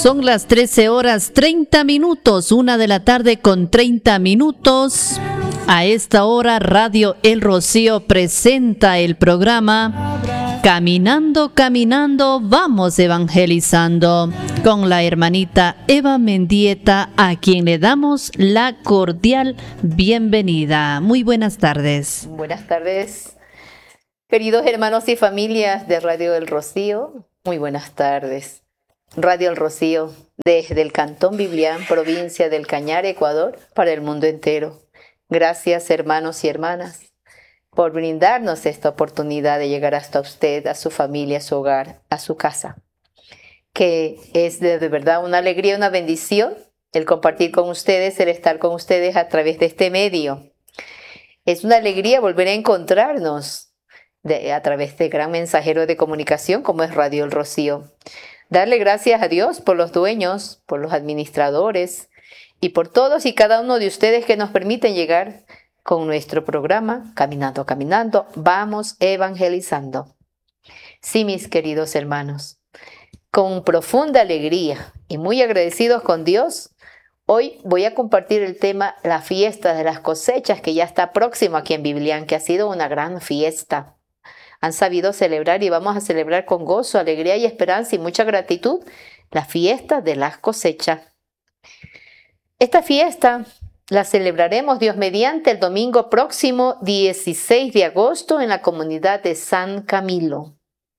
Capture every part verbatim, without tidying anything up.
Son las trece horas treinta minutos, una de la tarde con treinta minutos. A esta hora Radio El Rocío presenta el programa Caminando, Caminando, Vamos Evangelizando, con la hermanita Eva Mendieta, a quien le damos la cordial bienvenida. Muy buenas tardes. Buenas tardes, queridos hermanos y familias de Radio El Rocío. Muy buenas tardes. Radio El Rocío, desde el Cantón Biblián, provincia del Cañar, Ecuador, para el mundo entero. Gracias, hermanos y hermanas, por brindarnos esta oportunidad de llegar hasta usted, a su familia, a su hogar, a su casa. Que es de, de verdad una alegría, una bendición el compartir con ustedes, el estar con ustedes a través de este medio. Es una alegría volver a encontrarnos de, a través de gran mensajero de comunicación como es Radio El Rocío. Darle gracias a Dios por los dueños, por los administradores y por todos y cada uno de ustedes que nos permiten llegar con nuestro programa Caminando, Caminando, Vamos Evangelizando. Sí, mis queridos hermanos, con profunda alegría y muy agradecidos con Dios, hoy voy a compartir el tema la fiesta de las cosechas, que ya está próximo aquí en Biblián, que ha sido una gran fiesta. Han sabido celebrar y vamos a celebrar con gozo, alegría y esperanza y mucha gratitud la fiesta de las cosechas. Esta fiesta la celebraremos, Dios mediante, el domingo próximo dieciséis de agosto en la comunidad de San Camilo.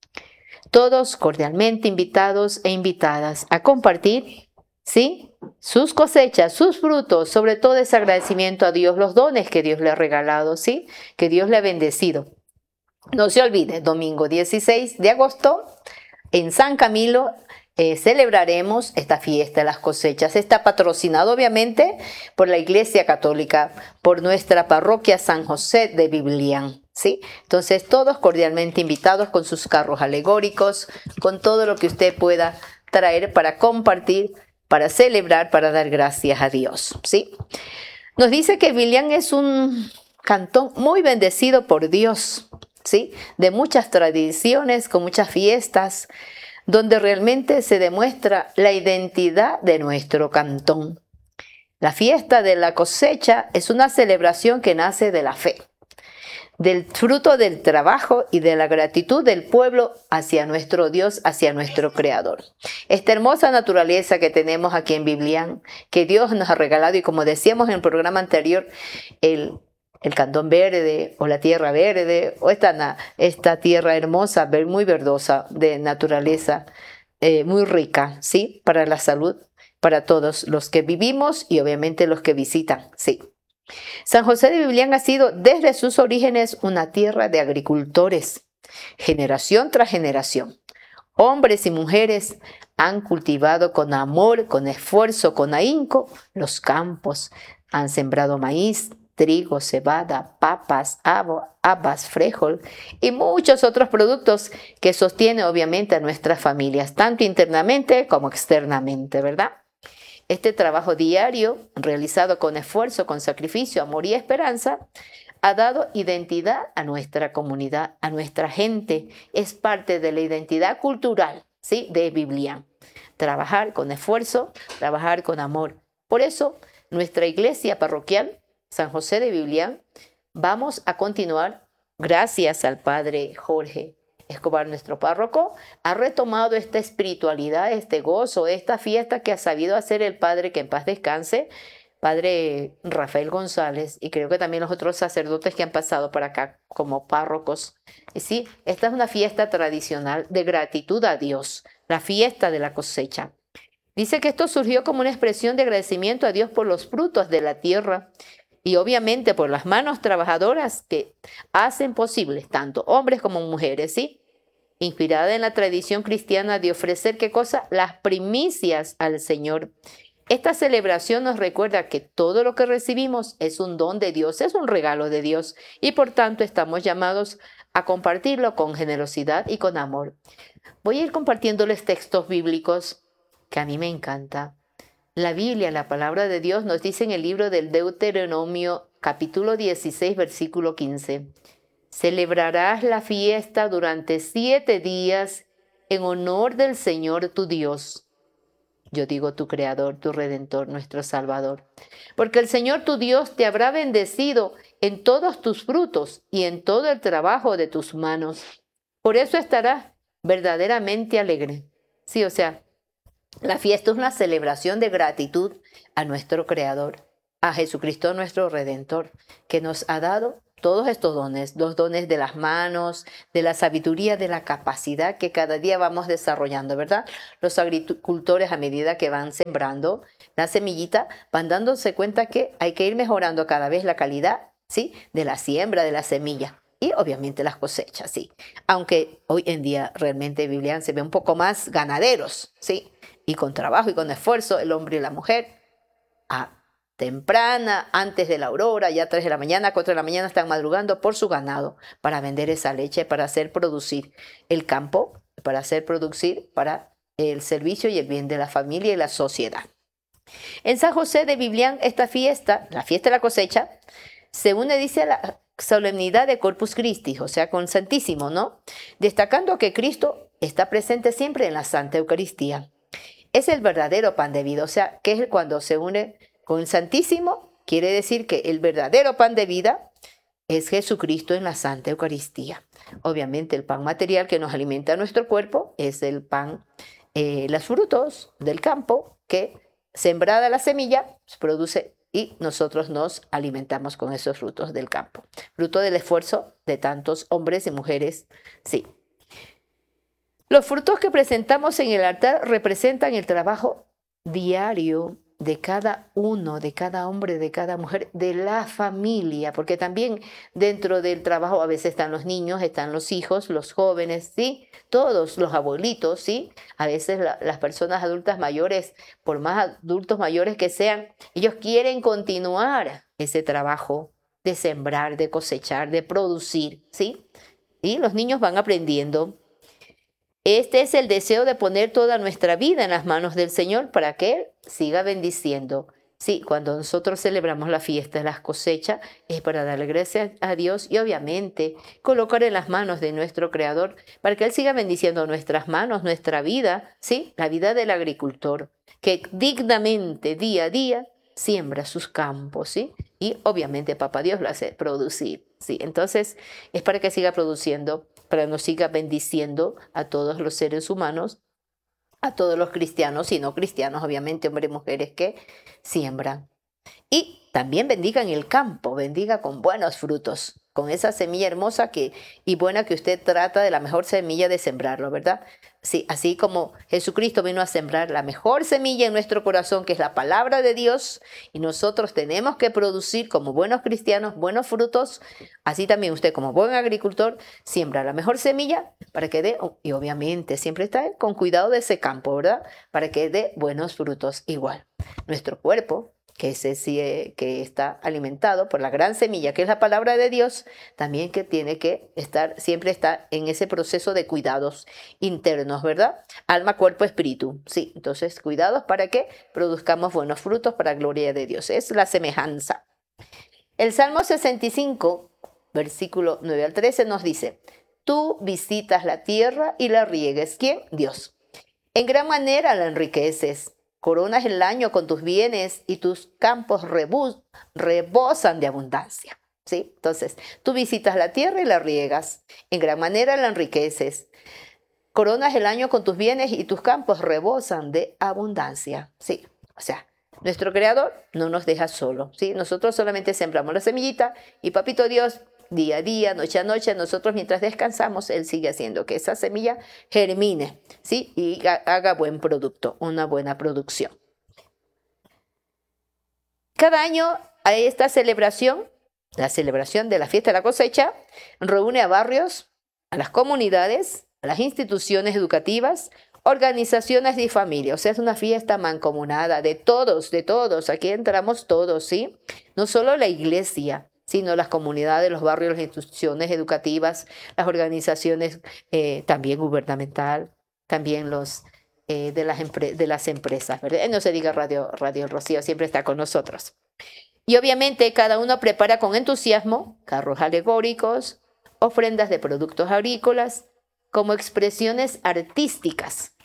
Todos cordialmente invitados e invitadas a compartir, ¿sí?, sus cosechas, sus frutos, sobre todo ese agradecimiento a Dios, los dones que Dios le ha regalado, ¿sí?, que Dios le ha bendecido. No se olvide, domingo dieciséis de agosto, en San Camilo, eh, celebraremos esta fiesta de las cosechas. Está patrocinado obviamente por la Iglesia Católica, por nuestra parroquia San José de Biblián, ¿sí? Entonces todos cordialmente invitados con sus carros alegóricos, con todo lo que usted pueda traer para compartir, para celebrar, para dar gracias a Dios, ¿sí? Nos dice que Biblián es un cantón muy bendecido por Dios, ¿sí?, de muchas tradiciones, con muchas fiestas, donde realmente se demuestra la identidad de nuestro cantón. La fiesta de la cosecha es una celebración que nace de la fe, del fruto del trabajo y de la gratitud del pueblo hacia nuestro Dios, hacia nuestro Creador. Esta hermosa naturaleza que tenemos aquí en Biblián, que Dios nos ha regalado, y como decíamos en el programa anterior, el el cantón verde o la tierra verde o esta, esta tierra hermosa, muy verdosa, de naturaleza eh, muy rica, ¿sí?, para la salud, para todos los que vivimos y obviamente los que visitan, sí. San José de Biblián ha sido desde sus orígenes una tierra de agricultores, generación tras generación. Hombres y mujeres han cultivado con amor, con esfuerzo, con ahínco los campos, han sembrado maíz, trigo, cebada, papas, habas, frijol y muchos otros productos que sostienen obviamente a nuestras familias, tanto internamente como externamente, ¿verdad? Este trabajo diario, realizado con esfuerzo, con sacrificio, amor y esperanza, ha dado identidad a nuestra comunidad, a nuestra gente. Es parte de la identidad cultural, ¿sí?, de Biblián. Trabajar con esfuerzo, trabajar con amor. Por eso, nuestra iglesia parroquial San José de Biblián, vamos a continuar, gracias al padre Jorge Escobar, nuestro párroco, ha retomado esta espiritualidad, este gozo, esta fiesta que ha sabido hacer el padre, que en paz descanse, padre Rafael González, y creo que también los otros sacerdotes que han pasado por acá como párrocos. Y sí, esta es una fiesta tradicional de gratitud a Dios, la fiesta de la cosecha. Dice que esto surgió como una expresión de agradecimiento a Dios por los frutos de la tierra, y obviamente por las manos trabajadoras que hacen posible tanto hombres como mujeres, ¿sí?, inspirada en la tradición cristiana de ofrecer, ¿qué cosa?, las primicias al Señor. Esta celebración nos recuerda que todo lo que recibimos es un don de Dios, es un regalo de Dios, y por tanto estamos llamados a compartirlo con generosidad y con amor. Voy a ir compartiéndoles textos bíblicos que a mí me encanta. La Biblia, la palabra de Dios, nos dice en el libro del Deuteronomio, capítulo dieciséis, versículo quince. Celebrarás la fiesta durante siete días en honor del Señor tu Dios. yo digo tu Creador, tu Redentor, nuestro Salvador. Porque el Señor tu Dios te habrá bendecido en todos tus frutos y en todo el trabajo de tus manos. Por eso estarás verdaderamente alegre. Sí, o sea, la fiesta es una celebración de gratitud a nuestro Creador, a Jesucristo nuestro Redentor, que nos ha dado todos estos dones, los dones de las manos, de la sabiduría, de la capacidad que cada día vamos desarrollando, ¿verdad? Los agricultores, a medida que van sembrando la semillita, van dándose cuenta que hay que ir mejorando cada vez la calidad, ¿sí?, de la siembra, de la semilla. Y obviamente las cosechas, sí. Aunque hoy en día realmente Biblián se ve un poco más ganaderos, ¿sí? Y con trabajo y con esfuerzo, el hombre y la mujer, a temprana, antes de la aurora, ya tres de la mañana, cuatro de la mañana, están madrugando por su ganado para vender esa leche, para hacer producir el campo, para hacer producir para el servicio y el bien de la familia y la sociedad. En San José de Biblián, esta fiesta, la fiesta de la cosecha, se une, dice, a la solemnidad de Corpus Christi, o sea, con Santísimo, ¿no? Destacando que Cristo está presente siempre en la Santa Eucaristía. Es el verdadero pan de vida, o sea, que es cuando se une con el Santísimo, quiere decir que el verdadero pan de vida es Jesucristo en la Santa Eucaristía. Obviamente el pan material que nos alimenta nuestro cuerpo es el pan, eh, los frutos del campo que sembrada la semilla produce y nosotros nos alimentamos con esos frutos del campo. Fruto del esfuerzo de tantos hombres y mujeres, sí. Los frutos que presentamos en el altar representan el trabajo diario de cada uno, de cada hombre, de cada mujer, de la familia, porque también dentro del trabajo a veces están los niños, están los hijos, los jóvenes, ¿sí? Todos los abuelitos, ¿sí? A veces la, las personas adultas mayores, por más adultos mayores que sean, ellos quieren continuar ese trabajo de sembrar, de cosechar, de producir, ¿sí? Y los niños van aprendiendo. Este es el deseo de poner toda nuestra vida en las manos del Señor para que Él siga bendiciendo. Sí, cuando nosotros celebramos la fiesta de las cosechas es para darle gracias a Dios y obviamente colocar en las manos de nuestro Creador para que Él siga bendiciendo nuestras manos, nuestra vida, sí, la vida del agricultor que dignamente día a día siembra sus campos, ¿sí? Y obviamente Papá Dios lo hace producir, ¿sí? Entonces es para que siga produciendo, para que nos siga bendiciendo a todos los seres humanos, a todos los cristianos y no cristianos, obviamente, hombres y mujeres que siembran. Y también bendigan el campo, bendiga con buenos frutos, con esa semilla hermosa que, y buena que usted trata de la mejor semilla de sembrarlo, ¿verdad? Sí, así como Jesucristo vino a sembrar la mejor semilla en nuestro corazón, que es la palabra de Dios, y nosotros tenemos que producir como buenos cristianos buenos frutos, así también usted como buen agricultor siembra la mejor semilla para que dé, y obviamente siempre está con cuidado de ese campo, ¿verdad? Para que dé buenos frutos igual. Nuestro cuerpo, que, ese, que está alimentado por la gran semilla que es la palabra de Dios, también que tiene que estar, siempre está en ese proceso de cuidados internos, ¿verdad? Alma, cuerpo, espíritu, sí, entonces cuidados para que produzcamos buenos frutos para la gloria de Dios, es la semejanza. El Salmo sesenta y cinco, versículo nueve al trece nos dice: tú visitas la tierra y la riegues, ¿quién? Dios. En gran manera la enriqueces. Coronas el año con tus bienes y tus campos rebosan de abundancia. ¿Sí? Entonces, tú visitas la tierra y la riegas. En gran manera la enriqueces. Coronas el año con tus bienes y tus campos rebosan de abundancia. Sí, o sea, nuestro Creador no nos deja solo. ¿Sí? Nosotros solamente sembramos la semillita y Papito Dios, día a día, noche a noche, nosotros mientras descansamos, Él sigue haciendo que esa semilla germine, ¿sí? Y haga buen producto, una buena producción. Cada año a esta celebración, la celebración de la fiesta de la cosecha, reúne a barrios, a las comunidades, a las instituciones educativas, organizaciones y familias. O sea, es una fiesta mancomunada de todos, de todos. Aquí entramos todos, ¿sí? No solo la iglesia, sino las comunidades, los barrios, las instituciones educativas, las organizaciones eh, también gubernamental, también los eh, de, las de las empresas, ¿verdad? No se diga Radio, Radio El Rocío, siempre está con nosotros. Y obviamente cada uno prepara con entusiasmo carros alegóricos, ofrendas de productos agrícolas, como expresiones artísticas,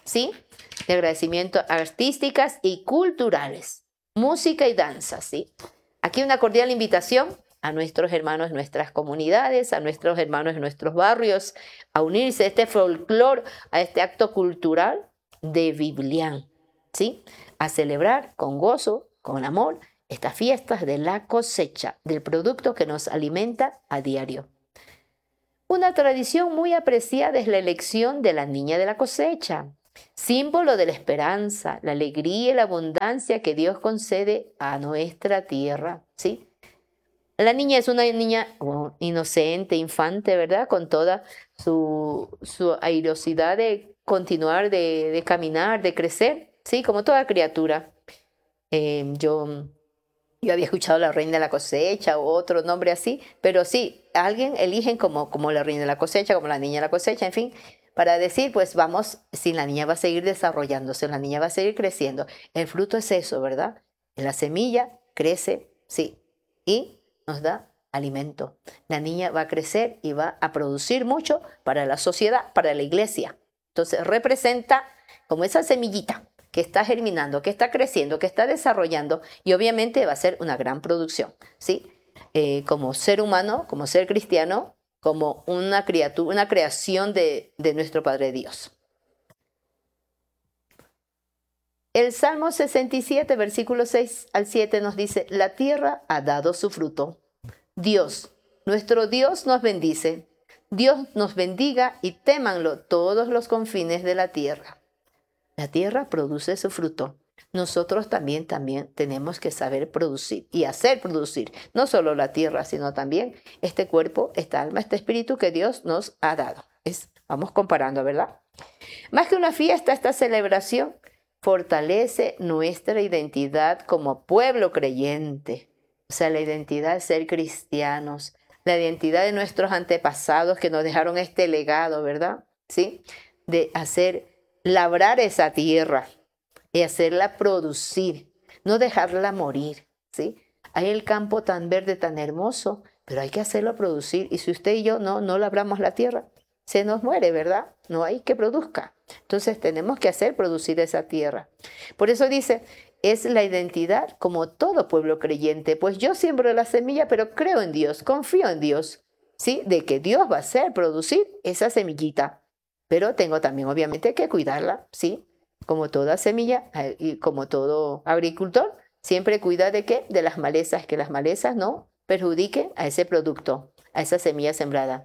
¿sí? De agradecimiento artísticas y culturales, música y danza, ¿sí? Aquí una cordial invitación a nuestros hermanos, nuestras comunidades, a nuestros hermanos en nuestros barrios, a unirse a este folclore, a este acto cultural de Biblián, ¿sí? A celebrar con gozo, con amor, estas fiestas de la cosecha, del producto que nos alimenta a diario. Una tradición muy apreciada es la elección de la niña de la cosecha, símbolo de la esperanza, la alegría y la abundancia que Dios concede a nuestra tierra, ¿sí? La niña es una niña oh, inocente, infante, ¿verdad? Con toda su, su airosidad de continuar, de, de caminar, de crecer, ¿sí? Como toda criatura. Eh, yo... Yo había escuchado la reina de la cosecha o otro nombre así, pero sí, alguien eligen como, como la reina de la cosecha, como la niña de la cosecha, en fin, para decir, pues vamos, si la niña va a seguir desarrollándose, la niña va a seguir creciendo. El fruto es eso, ¿verdad? La semilla crece, sí, y nos da alimento. La niña va a crecer y va a producir mucho para la sociedad, para la iglesia. Entonces representa como esa semillita que está germinando, que está creciendo, que está desarrollando y obviamente va a ser una gran producción, ¿sí? Eh, como ser humano, como ser cristiano, como una criatura, una creación de, de nuestro Padre Dios. El Salmo sesenta y siete, versículos seis al siete nos dice, la tierra ha dado su fruto. Dios, nuestro Dios nos bendice. Dios nos bendiga y témanlo todos los confines de la tierra. La tierra produce su fruto. Nosotros también, también tenemos que saber producir y hacer producir, no solo la tierra, sino también este cuerpo, esta alma, este espíritu que Dios nos ha dado. Es, vamos comparando, ¿verdad? Más que una fiesta, esta celebración fortalece nuestra identidad como pueblo creyente. O sea, la identidad de ser cristianos, la identidad de nuestros antepasados que nos dejaron este legado, ¿verdad? ¿Sí? De hacer labrar esa tierra y hacerla producir, no dejarla morir, ¿sí? Hay el campo tan verde, tan hermoso, pero hay que hacerlo producir. Y si usted y yo no, no labramos la tierra, se nos muere, ¿verdad? No hay que produzca. Entonces tenemos que hacer producir esa tierra. Por eso dice, es la identidad como todo pueblo creyente. Pues yo siembro la semilla, pero creo en Dios, confío en Dios, ¿sí? De que Dios va a hacer producir esa semillita. Pero tengo también, obviamente, que cuidarla, ¿sí? Como toda semilla y como todo agricultor, siempre cuida de qué? De las malezas, que las malezas no perjudiquen a ese producto, a esa semilla sembrada.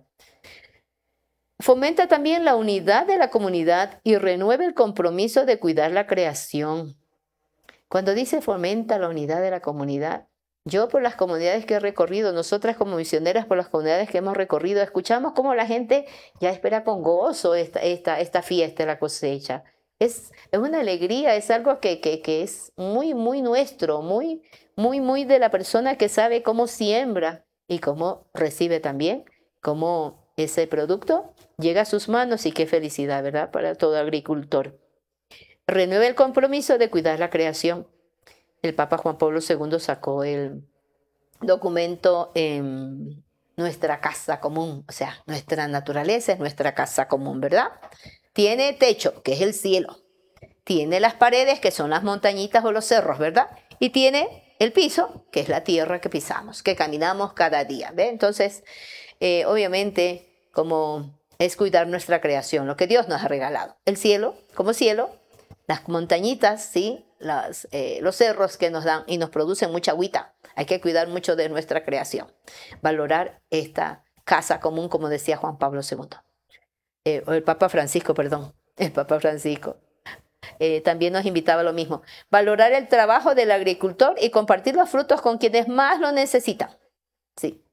Fomenta también la unidad de la comunidad y renueva el compromiso de cuidar la creación. Cuando dice fomenta la unidad de la comunidad, yo por las comunidades que he recorrido, nosotras como misioneras por las comunidades que hemos recorrido, escuchamos cómo la gente ya espera con gozo esta, esta, esta fiesta, la cosecha. Es, es una alegría, es algo que, que, que es muy, muy nuestro, muy, muy, muy de la persona que sabe cómo siembra y cómo recibe también, cómo ese producto llega a sus manos y qué felicidad, ¿verdad? Para todo agricultor. Renueva el compromiso de cuidar la creación. El Papa Juan Pablo segundo sacó el documento en nuestra casa común, o sea, nuestra naturaleza es nuestra casa común, ¿verdad? Tiene techo, que es el cielo. Tiene las paredes, que son las montañitas o los cerros, ¿verdad? Y tiene el piso, que es la tierra que pisamos, que caminamos cada día, ¿ve? Entonces, eh, obviamente, como es cuidar nuestra creación, lo que Dios nos ha regalado. El cielo, como cielo, las montañitas, ¿sí? Las, eh, los cerros que nos dan y nos producen mucha agüita. Hay que cuidar mucho de nuestra creación. Valorar esta casa común, como decía Juan Pablo segundo. Eh, o el Papa Francisco, perdón. El Papa Francisco. Eh, también nos invitaba a lo mismo. Valorar el trabajo del agricultor y compartir los frutos con quienes más lo necesitan. Sí.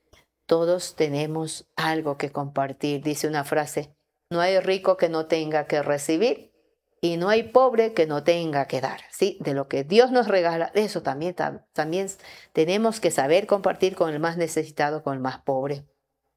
Todos tenemos algo que compartir. Dice una frase. No hay rico que no tenga que recibir. Y no hay pobre que no tenga que dar, ¿sí? De lo que Dios nos regala, eso también, también tenemos que saber compartir con el más necesitado, con el más pobre.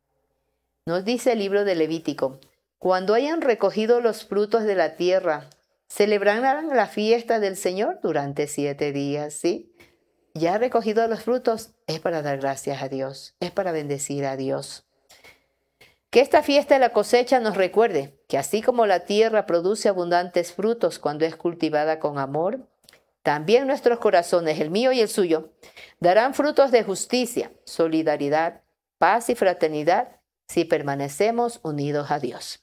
Nos dice el libro de Levítico, cuando hayan recogido los frutos de la tierra, celebrarán la fiesta del Señor durante siete días, ¿sí? Ya recogido los frutos, es para dar gracias a Dios, es para bendecir a Dios. Que esta fiesta de la cosecha nos recuerde que así como la tierra produce abundantes frutos cuando es cultivada con amor, también nuestros corazones, el mío y el suyo, darán frutos de justicia, solidaridad, paz y fraternidad si permanecemos unidos a Dios.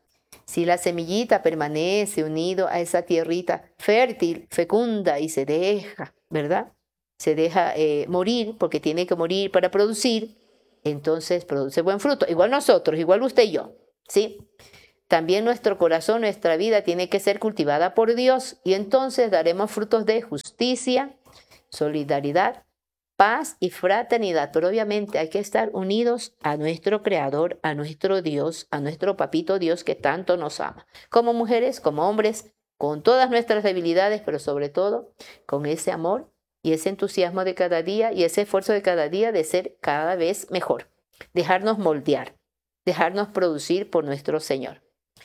Si la semillita permanece unido a esa tierrita fértil, fecunda y se deja, ¿verdad? Se deja eh, morir porque tiene que morir para producir, entonces produce buen fruto. Igual nosotros, igual usted y yo, ¿sí? También nuestro corazón, nuestra vida tiene que ser cultivada por Dios y entonces daremos frutos de justicia, solidaridad, paz y fraternidad. Pero obviamente hay que estar unidos a nuestro Creador, a nuestro Dios, a nuestro Papito Dios que tanto nos ama. Como mujeres, como hombres, con todas nuestras debilidades, pero sobre todo con ese amor y ese entusiasmo de cada día y ese esfuerzo de cada día de ser cada vez mejor. Dejarnos moldear, dejarnos producir por nuestro Señor.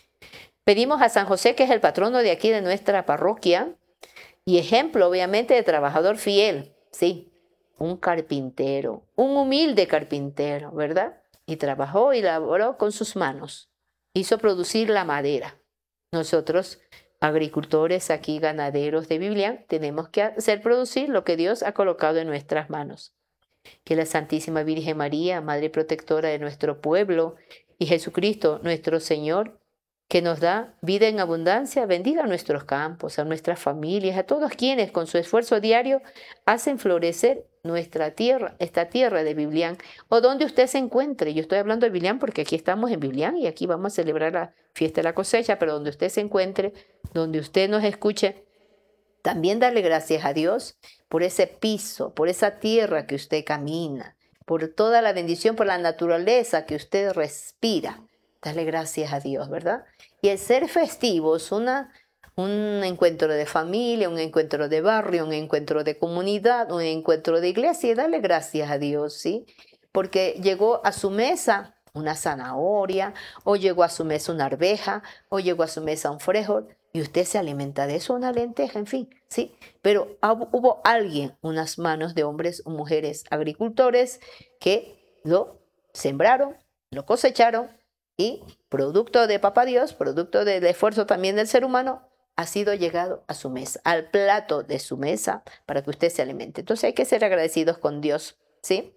Pedimos a San José, que es el patrono de aquí de nuestra parroquia y ejemplo obviamente de trabajador fiel, sí, un carpintero, un humilde carpintero, ¿verdad? Y trabajó y laboró con sus manos, hizo producir la madera. Nosotros, agricultores aquí, ganaderos de Biblia, tenemos que hacer producir lo que Dios ha colocado en nuestras manos. Que la Santísima Virgen María, Madre Protectora de nuestro pueblo, y Jesucristo, nuestro Señor, que nos da vida en abundancia, bendiga a nuestros campos, a nuestras familias, a todos quienes con su esfuerzo diario hacen florecer nuestra tierra, esta tierra de Biblián, o donde usted se encuentre. Yo estoy hablando de Biblián porque aquí estamos en Biblián y aquí vamos a celebrar la fiesta de la cosecha, pero donde usted se encuentre, donde usted nos escuche, también darle gracias a Dios por ese piso, por esa tierra que usted camina, por toda la bendición, por la naturaleza que usted respira. Darle gracias a Dios, ¿verdad? Y el ser festivo es una, un encuentro de familia, un encuentro de barrio, un encuentro de comunidad, un encuentro de iglesia, y darle gracias a Dios, ¿sí? Porque llegó a su mesa una zanahoria, o llegó a su mesa una arveja, o llegó a su mesa un frijol, y usted se alimenta de eso, una lenteja, en fin, ¿sí? Pero hubo alguien, unas manos de hombres o mujeres agricultores que lo sembraron, lo cosecharon, y producto de Papá Dios, producto del esfuerzo también del ser humano, ha sido llegado a su mesa, al plato de su mesa, para que usted se alimente. Entonces hay que ser agradecidos con Dios, ¿sí?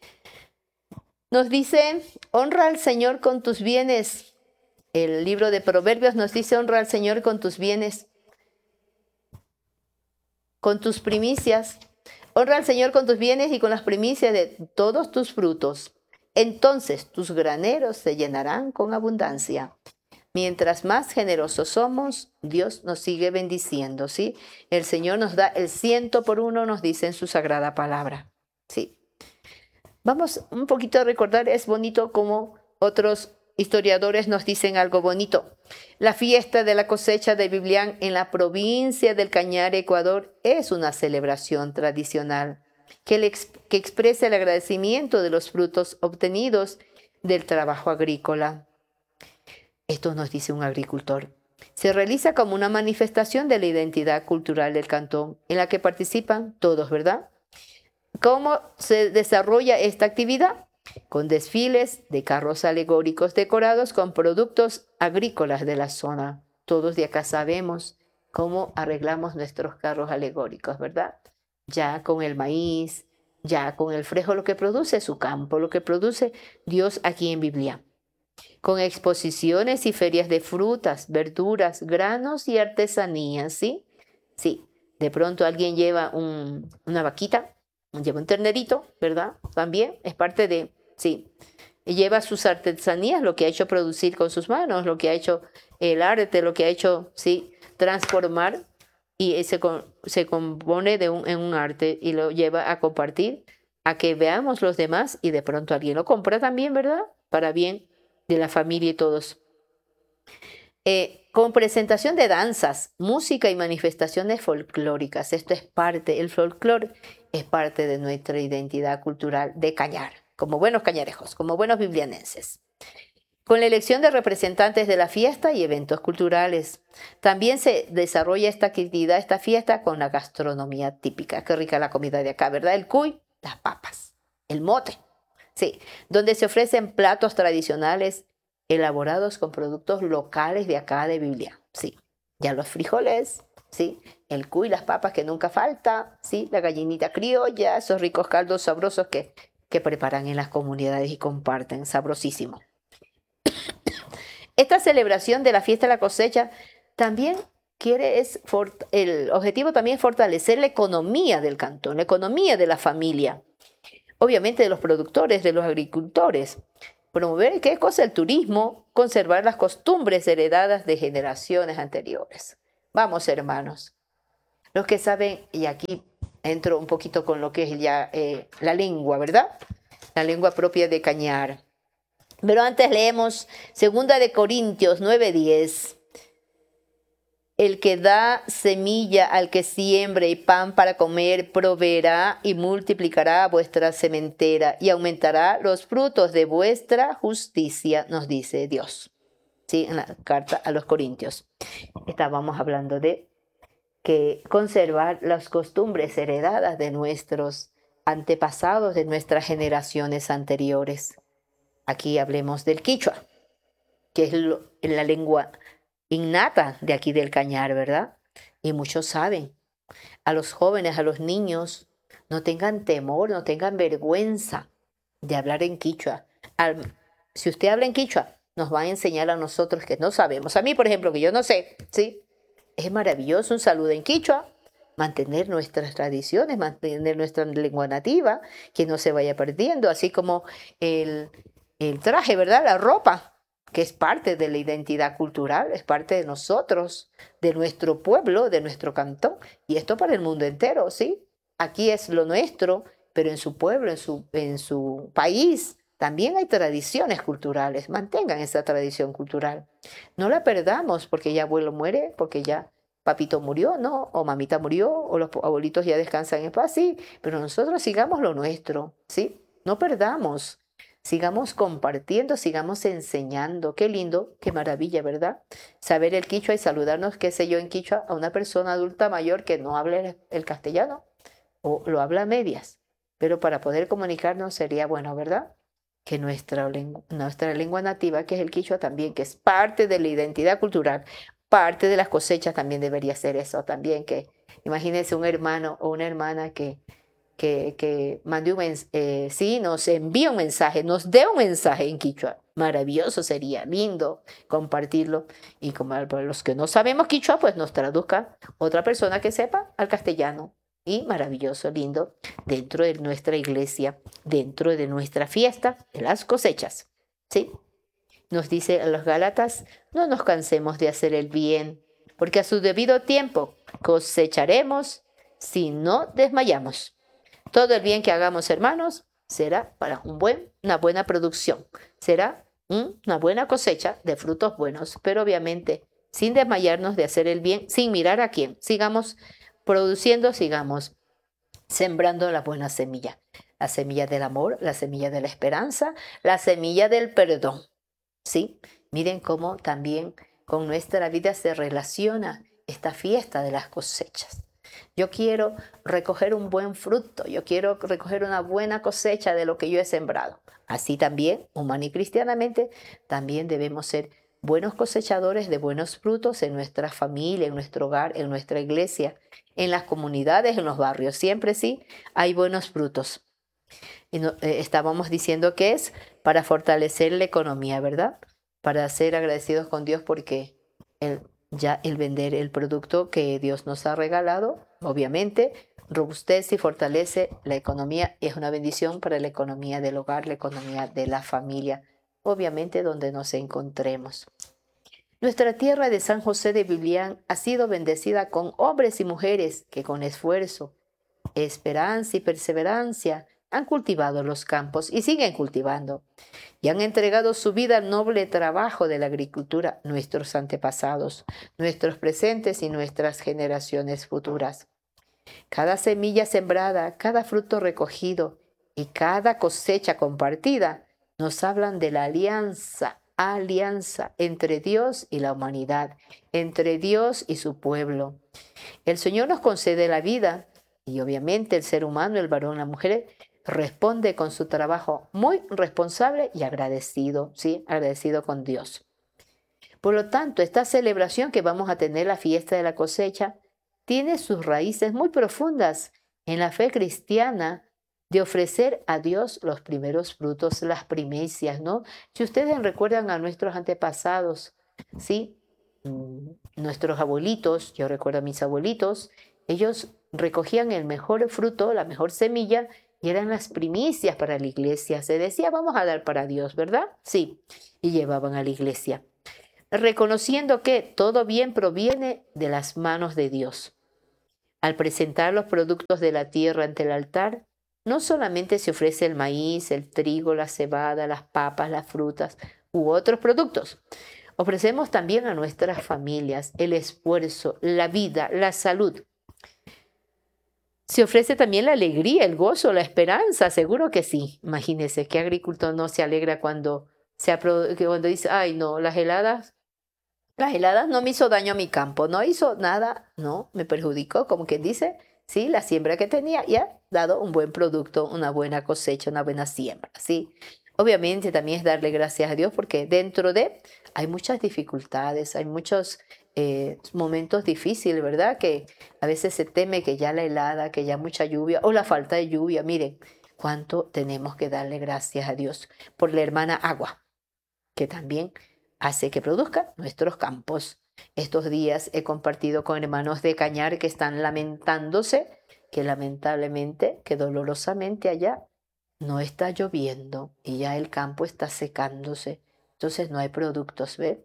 Nos dice, honra al Señor con tus bienes. El libro de Proverbios nos dice, honra al Señor con tus bienes, con tus primicias. Honra al Señor con tus bienes y con las primicias de todos tus frutos. Entonces tus graneros se llenarán con abundancia. Mientras más generosos somos, Dios nos sigue bendiciendo, ¿sí? El Señor nos da el ciento por uno, nos dice en su sagrada palabra, ¿sí? Vamos un poquito a recordar, es bonito como otros historiadores nos dicen algo bonito. La fiesta de la cosecha de Biblián en la provincia del Cañar, Ecuador, es una celebración tradicional que, le, que expresa el agradecimiento de los frutos obtenidos del trabajo agrícola. Esto nos dice un agricultor. Se realiza como una manifestación de la identidad cultural del cantón, en la que participan todos, ¿verdad? ¿Cómo se desarrolla esta actividad? Con desfiles de carros alegóricos decorados con productos agrícolas de la zona. Todos de acá sabemos cómo arreglamos nuestros carros alegóricos, ¿verdad? Ya con el maíz, ya con el frijol, lo que produce su campo, lo que produce Dios aquí en Biblia. Con exposiciones y ferias de frutas, verduras, granos y artesanías, ¿sí? Sí, de pronto alguien lleva un, una vaquita, lleva un ternerito, ¿verdad? También es parte de, sí, y lleva sus artesanías, lo que ha hecho producir con sus manos, lo que ha hecho el arte, lo que ha hecho, sí, transformar, y se, se compone de un, en un arte y lo lleva a compartir, a que veamos los demás y de pronto alguien lo compra también, ¿verdad? Para bien de la familia y todos. Eh, con presentación de danzas, música y manifestaciones folclóricas. Esto es parte, el folclore es parte de nuestra identidad cultural de Cañar, como buenos cañarejos, como buenos biblianenses. Con la elección de representantes de la fiesta y eventos culturales. También se desarrolla esta actividad, esta fiesta, con la gastronomía típica. Qué rica la comida de acá, ¿verdad? El cuy, las papas, el mote. Sí, donde se ofrecen platos tradicionales elaborados con productos locales de acá de Biblia. Sí, ya los frijoles, sí, el cuy, las papas que nunca falta, sí, la gallinita criolla, esos ricos caldos sabrosos que, que preparan en las comunidades y comparten, sabrosísimo. Esta celebración de la fiesta de la cosecha también quiere, es, el objetivo también es fortalecer la economía del cantón, la economía de la familia, obviamente de los productores, de los agricultores. Promover, ¿qué cosa? El turismo, conservar las costumbres heredadas de generaciones anteriores. Vamos, hermanos, los que saben, y aquí entro un poquito con lo que es ya eh, la lengua, ¿verdad? La lengua propia de Cañar. Pero antes leemos segunda de Corintios nueve diez. El que da semilla al que siembre y pan para comer, proveerá y multiplicará vuestra sementera y aumentará los frutos de vuestra justicia, nos dice Dios. Sí, en la carta a los Corintios. Estábamos hablando de que conservar las costumbres heredadas de nuestros antepasados, de nuestras generaciones anteriores. Aquí hablemos del quichua, que es lo, la lengua innata de aquí del Cañar, ¿verdad? Y muchos saben. A los jóvenes, a los niños, no tengan temor, no tengan vergüenza de hablar en quichua. Al, si usted habla en quichua, nos va a enseñar a nosotros que no sabemos. A mí, por ejemplo, que yo no sé, ¿sí? Es maravilloso un saludo en quichua, mantener nuestras tradiciones, mantener nuestra lengua nativa, que no se vaya perdiendo, así como el, el traje, ¿verdad? La ropa, que es parte de la identidad cultural, es parte de nosotros, de nuestro pueblo, de nuestro cantón, y esto para el mundo entero, ¿sí? Aquí es lo nuestro, pero en su pueblo, en su, en su país, también hay tradiciones culturales. Mantengan esa tradición cultural. No la perdamos porque ya abuelo muere, porque ya papito murió, ¿no? O mamita murió, o los abuelitos ya descansan en paz, sí, pero nosotros sigamos lo nuestro, ¿sí? No perdamos. Sigamos compartiendo, sigamos enseñando. Qué lindo, qué maravilla, ¿verdad? Saber el quichua y saludarnos, qué sé yo, en quichua a una persona adulta mayor que no hable el castellano o lo habla a medias. Pero para poder comunicarnos sería bueno, ¿verdad? Que nuestra lengua, nuestra lengua nativa, que es el quichua también, que es parte de la identidad cultural, parte de las cosechas, también debería ser eso también. Que imagínense un hermano o una hermana que que, que mande un mensaje, eh, sí, nos envía un mensaje, nos dé un mensaje en quichua. Maravilloso sería, lindo compartirlo. Y como para los que no sabemos quichua, pues nos traduzca otra persona que sepa al castellano. Y maravilloso, lindo, dentro de nuestra iglesia, dentro de nuestra fiesta de las cosechas. ¿Sí? Nos dice a los Gálatas, no nos cansemos de hacer el bien, porque a su debido tiempo cosecharemos si no desmayamos. Todo el bien que hagamos, hermanos, será para un buen, una buena producción. Será una buena cosecha de frutos buenos, pero obviamente sin desmayarnos de hacer el bien, sin mirar a quién. Sigamos produciendo, sigamos sembrando la buena semilla. La semilla del amor, la semilla de la esperanza, la semilla del perdón. ¿Sí? Miren cómo también con nuestra vida se relaciona esta fiesta de las cosechas. Yo quiero recoger un buen fruto, yo quiero recoger una buena cosecha de lo que yo he sembrado. Así también, humana y cristianamente, también debemos ser buenos cosechadores de buenos frutos en nuestra familia, en nuestro hogar, en nuestra iglesia, en las comunidades, en los barrios. Siempre sí hay buenos frutos. Y no, eh, estábamos diciendo que es para fortalecer la economía, ¿verdad? Para ser agradecidos con Dios porque el ya el vender el producto que Dios nos ha regalado, obviamente, robustece y fortalece la economía y es una bendición para la economía del hogar, la economía de la familia, obviamente donde nos encontremos. Nuestra tierra de San José de Biblián ha sido bendecida con hombres y mujeres que con esfuerzo, esperanza y perseverancia han cultivado los campos y siguen cultivando. Y han entregado su vida al noble trabajo de la agricultura, nuestros antepasados, nuestros presentes y nuestras generaciones futuras. Cada semilla sembrada, cada fruto recogido y cada cosecha compartida nos hablan de la alianza, alianza entre Dios y la humanidad, entre Dios y su pueblo. El Señor nos concede la vida y obviamente el ser humano, el varón, la mujer, responde con su trabajo muy responsable y agradecido, ¿sí? Agradecido con Dios. Por lo tanto, esta celebración que vamos a tener, la fiesta de la cosecha, tiene sus raíces muy profundas en la fe cristiana de ofrecer a Dios los primeros frutos, las primicias, ¿no? Si ustedes recuerdan a nuestros antepasados, ¿sí? Mm, Nuestros abuelitos, yo recuerdo a mis abuelitos, ellos recogían el mejor fruto, la mejor semilla, y eran las primicias para la iglesia. Se decía, vamos a dar para Dios, ¿verdad? Sí, y llevaban a la iglesia, reconociendo que todo bien proviene de las manos de Dios. Al presentar los productos de la tierra ante el altar, no solamente se ofrece el maíz, el trigo, la cebada, las papas, las frutas u otros productos. Ofrecemos también a nuestras familias el esfuerzo, la vida, la salud. Se ofrece también la alegría, el gozo, la esperanza, seguro que sí. Imagínense, ¿qué agricultor no se alegra cuando, se cuando dice, ay no, las heladas, las heladas no me hizo daño a mi campo, no hizo nada, no, me perjudicó, como quien dice, sí, la siembra que tenía ya ha dado un buen producto, una buena cosecha, una buena siembra, sí. Obviamente también es darle gracias a Dios porque dentro de hay muchas dificultades, hay muchos eh, momentos difíciles, ¿verdad? Que a veces se teme que ya la helada, que ya mucha lluvia o la falta de lluvia. Miren, cuánto tenemos que darle gracias a Dios por la hermana agua, que también hace que produzcan nuestros campos. Estos días he compartido con hermanos de Cañar que están lamentándose, que lamentablemente, que dolorosamente allá no está lloviendo y ya el campo está secándose, entonces no hay productos, ¿ve?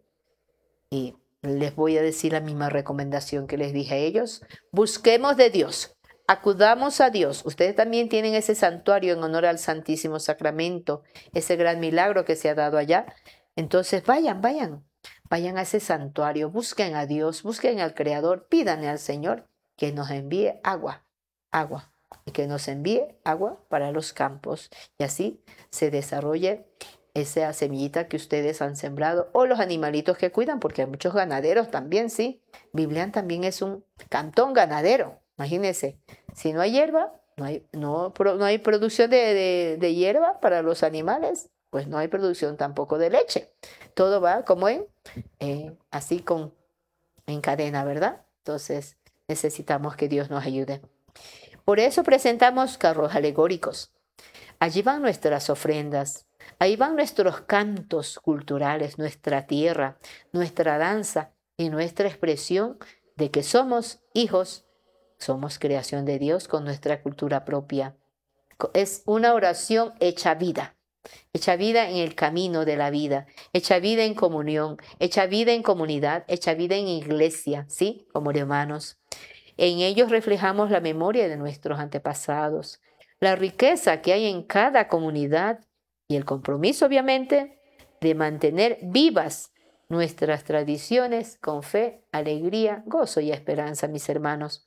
Y les voy a decir la misma recomendación que les dije a ellos: busquemos de Dios, acudamos a Dios. Ustedes también tienen ese santuario en honor al Santísimo Sacramento, ese gran milagro que se ha dado allá. Entonces vayan, vayan, vayan a ese santuario, busquen a Dios, busquen al Creador, pídanle al Señor que nos envíe agua, agua. Y que nos envíe agua para los campos y así se desarrolle esa semillita que ustedes han sembrado o los animalitos que cuidan, porque hay muchos ganaderos también, sí. Biblián también es un cantón ganadero, imagínense, si no hay hierba, no hay, no, no hay producción de, de, de hierba para los animales, pues no hay producción tampoco de leche. Todo va como en, eh, así con, en cadena, ¿verdad? Entonces necesitamos que Dios nos ayude. Por eso presentamos carros alegóricos. Allí van nuestras ofrendas, ahí van nuestros cantos culturales, nuestra tierra, nuestra danza y nuestra expresión de que somos hijos, somos creación de Dios con nuestra cultura propia. Es una oración hecha vida, hecha vida en el camino de la vida, hecha vida en comunión, hecha vida en comunidad, hecha vida en iglesia, ¿sí? Como hermanos. En ellos reflejamos la memoria de nuestros antepasados, la riqueza que hay en cada comunidad y el compromiso, obviamente, de mantener vivas nuestras tradiciones con fe, alegría, gozo y esperanza, mis hermanos.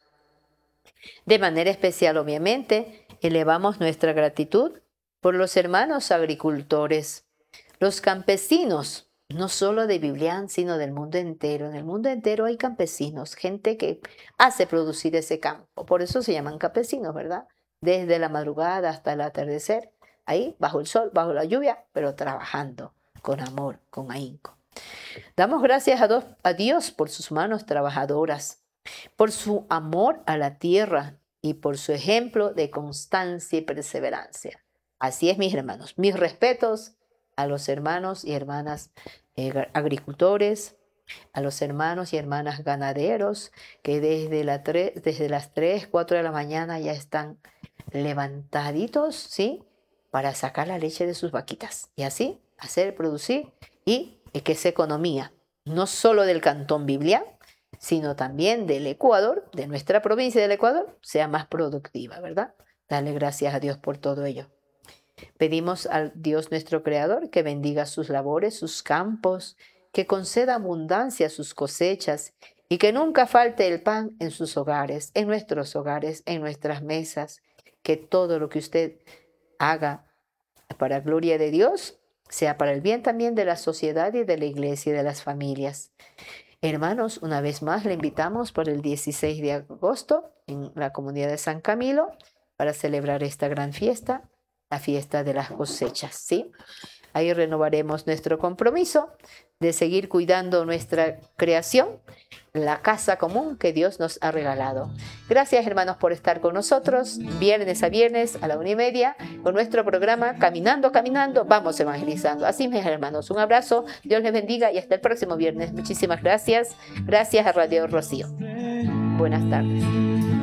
De manera especial, obviamente, elevamos nuestra gratitud por los hermanos agricultores, los campesinos, no solo de Biblián, sino del mundo entero. En el mundo entero hay campesinos, gente que hace producir ese campo. Por eso se llaman campesinos, ¿verdad? Desde la madrugada hasta el atardecer, ahí bajo el sol, bajo la lluvia, pero trabajando con amor, con ahínco. Damos gracias a, dos, a Dios por sus manos trabajadoras, por su amor a la tierra y por su ejemplo de constancia y perseverancia. Así es, mis hermanos. Mis respetos a los hermanos y hermanas eh, agricultores, a los hermanos y hermanas ganaderos que desde, la tre- desde las tres, cuatro de la mañana ya están levantaditos, ¿sí? Para sacar la leche de sus vaquitas y así hacer, producir y que esa economía, no solo del Cantón Biblián, sino también del Ecuador, de nuestra provincia del Ecuador, sea más productiva, ¿verdad? Dale gracias a Dios por todo ello. Pedimos al Dios nuestro Creador que bendiga sus labores, sus campos, que conceda abundancia a sus cosechas y que nunca falte el pan en sus hogares, en nuestros hogares, en nuestras mesas, que todo lo que usted haga para gloria de Dios sea para el bien también de la sociedad y de la iglesia y de las familias. Hermanos, una vez más le invitamos por el dieciséis de agosto en la comunidad de San Camilo para celebrar esta gran fiesta. la fiesta de las cosechas, ¿sí? Ahí renovaremos nuestro compromiso de seguir cuidando nuestra creación, la casa común que Dios nos ha regalado. Gracias, hermanos, por estar con nosotros, viernes a viernes a la una y media, con nuestro programa Caminando, Caminando, vamos evangelizando. Así, mis hermanos, un abrazo, Dios les bendiga y hasta el próximo viernes. Muchísimas gracias. Gracias a Radio Rocío. Buenas tardes.